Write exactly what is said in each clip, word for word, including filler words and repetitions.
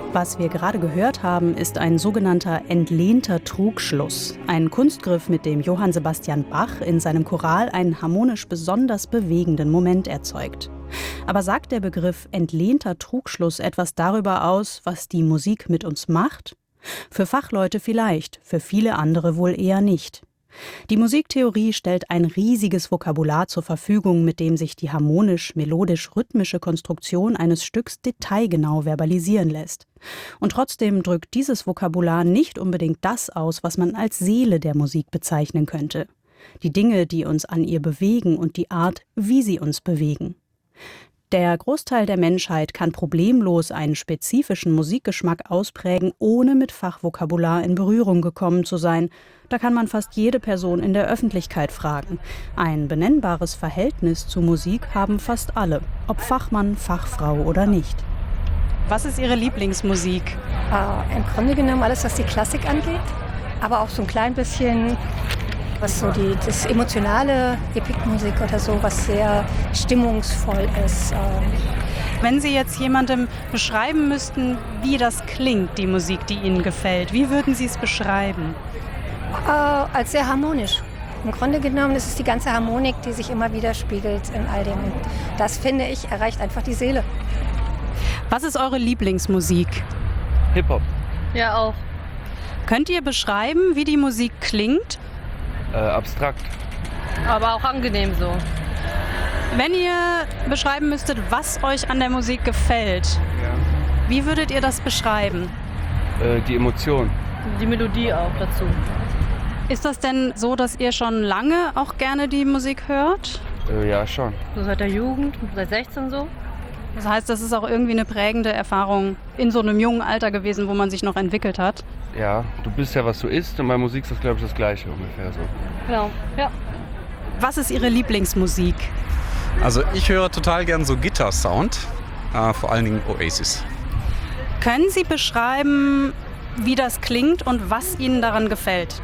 Was wir gerade gehört haben, ist ein sogenannter entlehnter Trugschluss. Ein Kunstgriff, mit dem Johann Sebastian Bach in seinem Choral einen harmonisch besonders bewegenden Moment erzeugt. Aber sagt der Begriff entlehnter Trugschluss etwas darüber aus, was die Musik mit uns macht? Für Fachleute vielleicht, für viele andere wohl eher nicht. Die Musiktheorie stellt ein riesiges Vokabular zur Verfügung, mit dem sich die harmonisch-melodisch-rhythmische Konstruktion eines Stücks detailgenau verbalisieren lässt. Und trotzdem drückt dieses Vokabular nicht unbedingt das aus, was man als Seele der Musik bezeichnen könnte. Die Dinge, die uns an ihr bewegen und die Art, wie sie uns bewegen. Der Großteil der Menschheit kann problemlos einen spezifischen Musikgeschmack ausprägen, ohne mit Fachvokabular in Berührung gekommen zu sein. Da kann man fast jede Person in der Öffentlichkeit fragen. Ein benennbares Verhältnis zu Musik haben fast alle, ob Fachmann, Fachfrau oder nicht. Was ist Ihre Lieblingsmusik? Äh, Im Grunde genommen alles, was die Klassik angeht, aber auch so ein klein bisschen was so die, das emotionale Epikmusik oder so, was sehr stimmungsvoll ist. Wenn Sie jetzt jemandem beschreiben müssten, wie das klingt, die Musik, die Ihnen gefällt, wie würden Sie es beschreiben? Äh, als sehr harmonisch. Im Grunde genommen ist es die ganze Harmonik, die sich immer widerspiegelt in all dem. Und das, finde ich, erreicht einfach die Seele. Was ist eure Lieblingsmusik? Hip-Hop. Ja, auch. Könnt ihr beschreiben, wie die Musik klingt? Äh, abstrakt. Aber auch angenehm so. Wenn ihr beschreiben müsstet, was euch an der Musik gefällt, Ja. wie würdet ihr das beschreiben? Äh, die Emotion. Die Melodie auch dazu. Ist das denn so, dass ihr schon lange auch gerne die Musik hört? Äh, ja, schon. So seit der Jugend, seit sechzehn so. Das heißt, das ist auch irgendwie eine prägende Erfahrung in so einem jungen Alter gewesen, wo man sich noch entwickelt hat. Ja, du bist ja, was du isst, und bei Musik ist das, glaube ich, das Gleiche ungefähr so. Genau, ja. Was ist Ihre Lieblingsmusik? Also ich höre total gern so Gitarre-Sound, äh, vor allen Dingen Oasis. Können Sie beschreiben, wie das klingt und was Ihnen daran gefällt?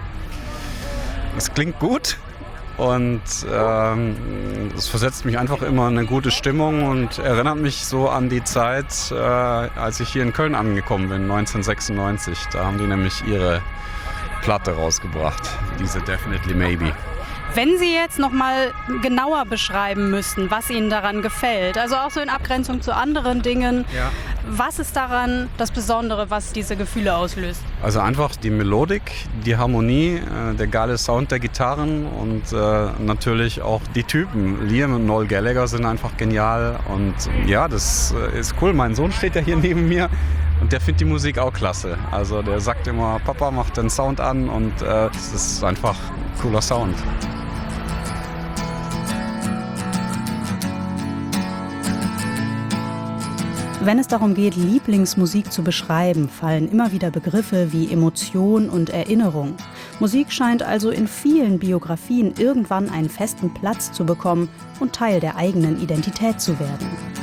Es klingt gut und ähm, es versetzt mich einfach immer in eine gute Stimmung und erinnert mich so an die Zeit, äh, als ich hier in Köln angekommen bin, neunzehnhundertsechsundneunzig. Da haben die nämlich ihre Platte rausgebracht, diese Definitely Maybe. Wenn Sie jetzt noch mal genauer beschreiben müssten, was Ihnen daran gefällt, also auch so in Abgrenzung zu anderen Dingen, Ja. was ist daran das Besondere, was diese Gefühle auslöst? Also einfach die Melodik, die Harmonie, äh, der geile Sound der Gitarren und äh, natürlich auch die Typen. Liam und Noel Gallagher sind einfach genial und ja, das äh, ist cool. Mein Sohn steht ja hier neben mir und der findet die Musik auch klasse. Also der sagt immer, Papa, mach den Sound an und äh, es ist einfach ein cooler Sound. Wenn es darum geht, Lieblingsmusik zu beschreiben, fallen immer wieder Begriffe wie Emotion und Erinnerung. Musik scheint also in vielen Biografien irgendwann einen festen Platz zu bekommen und Teil der eigenen Identität zu werden.